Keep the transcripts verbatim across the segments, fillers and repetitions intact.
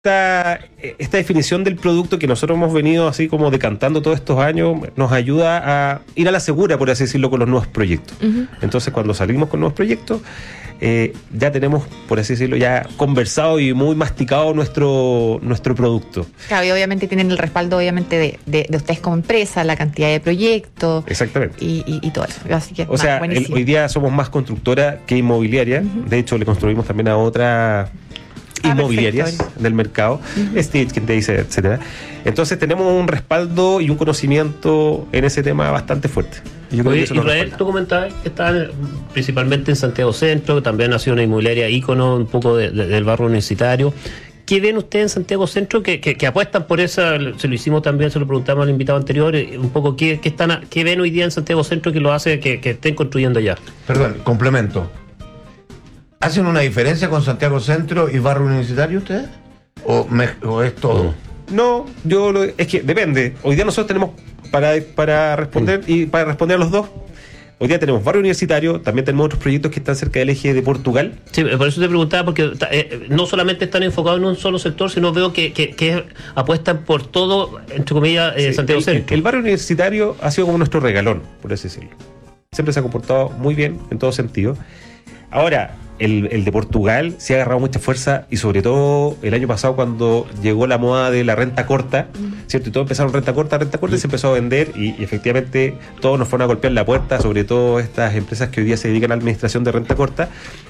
Esta, esta definición del producto que nosotros hemos venido así como decantando todos estos años nos ayuda a ir a la segura, por así decirlo, con los nuevos proyectos. Uh-huh. Entonces, cuando salimos con nuevos proyectos, eh, ya tenemos, por así decirlo, ya conversado y muy masticado nuestro, nuestro producto. Claro, y obviamente tienen el respaldo obviamente de, de, de ustedes como empresa, la cantidad de proyectos. Exactamente. Y, y, y todo eso. Así que, o sea, el, hoy día somos más constructora que inmobiliaria. Uh-huh. De hecho, le construimos también a otra... inmobiliarias ah, del mercado, uh-huh. Stitch, quien te dice, etcétera. Entonces tenemos un respaldo y un conocimiento en ese tema bastante fuerte. Y yo creo Oye, que Israel, tú comentabas que están principalmente en Santiago Centro, que también ha sido una inmobiliaria ícono un poco de, de, del barrio universitario. ¿Qué ven ustedes en Santiago Centro que, que, que apuestan por esa? Se lo hicimos también, se lo preguntamos al invitado anterior, un poco qué, qué, están, qué ven hoy día en Santiago Centro que lo hace que, que estén construyendo allá. Perdón, complemento. ¿Hacen una diferencia con Santiago Centro y barrio universitario ustedes? ¿O, me, o es todo? No, yo lo, es que depende. Hoy día nosotros tenemos para, para responder y para responder a los dos. Hoy día tenemos barrio universitario, también tenemos otros proyectos que están cerca del eje de Portugal. Sí, por eso te preguntaba, porque eh, no solamente están enfocados en un solo sector, sino veo que, que, que apuestan por todo, entre comillas, eh, sí, Santiago el, Centro. El, el barrio universitario ha sido como nuestro regalón, por así decirlo. Siempre se ha comportado muy bien en todo sentido. Ahora, el, el de Portugal se ha agarrado mucha fuerza y sobre todo el año pasado cuando llegó la moda de la renta corta, ¿cierto? Y todos empezaron renta corta, renta corta y se empezó a vender y, y efectivamente todos nos fueron a golpear la puerta, sobre todo estas empresas que hoy día se dedican a la administración de renta corta.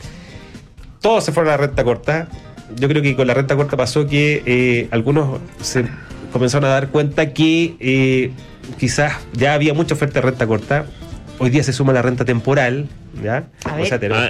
Todos se fueron a la renta corta. Yo creo que con la renta corta pasó que eh, algunos se comenzaron a dar cuenta que eh, quizás ya había mucha oferta de renta corta. Hoy día se suma la renta temporal, ¿ya? A ver, o sea, tenemos,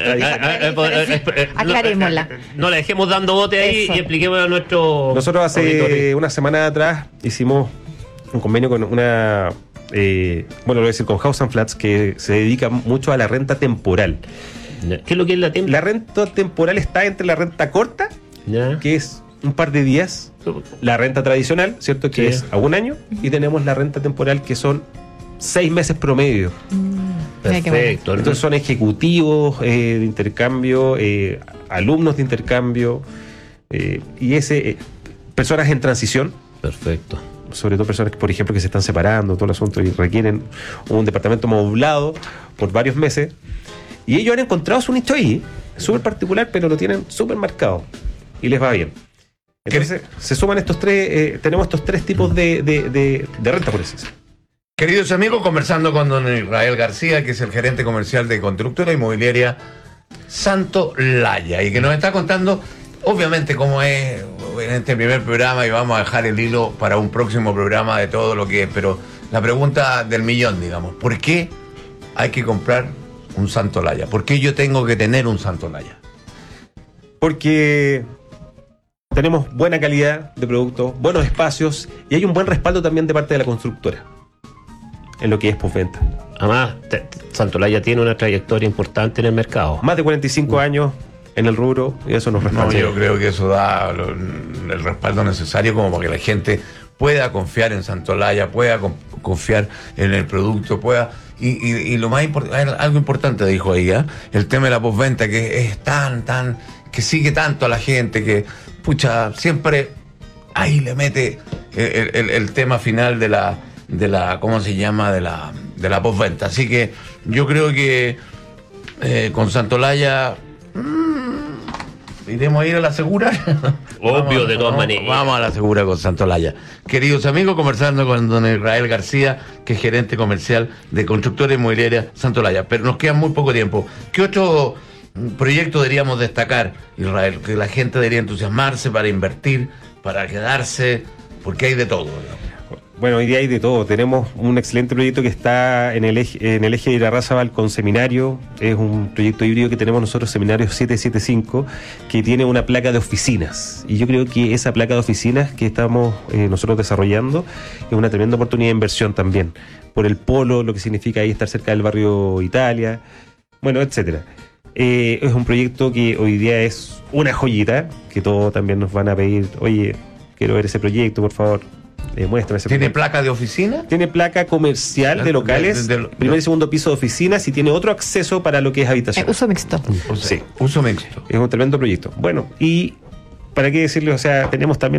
aclarémosla. No la dejemos dando bote ahí Eso. Y expliquemos a nuestro... Nosotros hace auditorio. Una semana atrás hicimos un convenio con una... Eh, bueno, lo voy a decir con House and Flats, que se dedica mucho a la renta temporal. ¿Qué es lo que es la temporal? La renta temporal está entre la renta corta, ¿Ya? que es un par de días, la renta tradicional, ¿cierto? Que sí. es a un año, y tenemos la renta temporal que son seis meses promedio. Mm, Perfecto. Entonces son ejecutivos eh, de intercambio, eh, alumnos de intercambio, eh, y ese eh, personas en transición. Perfecto. Sobre todo personas, que, por ejemplo, que se están separando, todo el asunto, y requieren un departamento moblado por varios meses. Y ellos han encontrado su nicho ahí, súper particular, pero lo tienen súper marcado. Y les va bien. Entonces, se suman estos tres, eh, tenemos estos tres tipos de, de, de, de renta, por eso. Queridos amigos, conversando con don Israel García, que es el gerente comercial de constructora inmobiliaria Santolaya, y que nos está contando, obviamente, cómo es en este primer programa, y vamos a dejar el hilo para un próximo programa de todo lo que es, pero la pregunta del millón, digamos, ¿por qué hay que comprar un Santolaya? ¿Por qué yo tengo que tener un Santolaya? Porque tenemos buena calidad de productos, buenos espacios, y hay un buen respaldo también de parte de la constructora en lo que es postventa. Además, te, Santolaya tiene una trayectoria importante en el mercado. Más de cuarenta y cinco uh. años en el rubro, y eso nos respalda. No, yo creo que eso da lo, el respaldo necesario como para que la gente pueda confiar en Santolaya, pueda con, confiar en el producto, pueda... Y, y, y lo más importante, algo importante dijo ahí, ¿eh? El tema de la postventa, que es tan, tan... que sigue tanto a la gente, que, pucha, siempre ahí le mete el, el, el tema final de la... de la, ¿cómo se llama? De la, de la postventa. Así que yo creo que eh, con Santolaya mmm, iremos a ir a la segura. Obvio, de todas maneras. Vamos a la segura con Santolaya. Queridos amigos, conversando con don Israel García, que es gerente comercial de constructora inmobiliaria Santolaya. Pero nos queda muy poco tiempo. ¿Qué otro proyecto deberíamos destacar, Israel? Que la gente debería entusiasmarse para invertir, para quedarse, porque hay de todo, ¿no? Bueno, hoy día hay de todo. Tenemos un excelente proyecto que está en el eje, en el eje de Irarrázaval con seminario. Es un proyecto híbrido que tenemos nosotros, Seminario setecientos setenta y cinco, que tiene una placa de oficinas. Y yo creo que esa placa de oficinas que estamos eh, nosotros desarrollando es una tremenda oportunidad de inversión también. Por el polo, lo que significa ahí estar cerca del barrio Italia, bueno, etcétera. Eh, es un proyecto que hoy día es una joyita, que todos también nos van a pedir, oye, quiero ver ese proyecto, por favor. Eh, muéstrame ese ¿Tiene proyecto. placa de oficina? Tiene placa comercial de locales, de, de, de, primer y segundo piso de oficinas, y tiene otro acceso para lo que es habitación. Eh, uso mixto. Uso, sí. Uso mixto. Es un tremendo proyecto. Bueno, y ¿para qué decirle? O sea, tenemos también